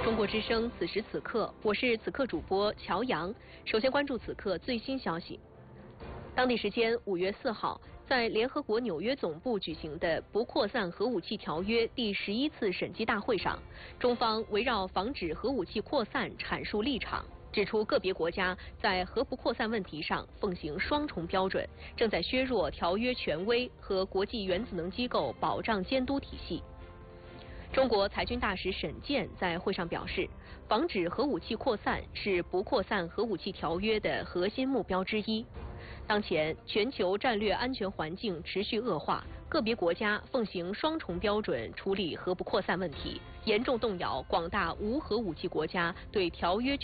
中国之声，此时此刻，我是此刻主播乔阳。首先关注此刻最新消息。当地时间5月4号，在联合国纽约总部举行的不扩散核武器条约第11次审计大会上，中方围绕防止核武器扩散阐述立场，指出个别国家在核不扩散问题上奉行双重标准，正在削弱条约权威和国际原子能机构保障监督体系。中国裁军大使沈健在会上表示，防止核武器扩散是不扩散核武器条约的核心目标之一。当前全球战略安全环境持续恶化，个别国家奉行双重标准处理核不扩散问题，严重动摇广大无核武器国家对条约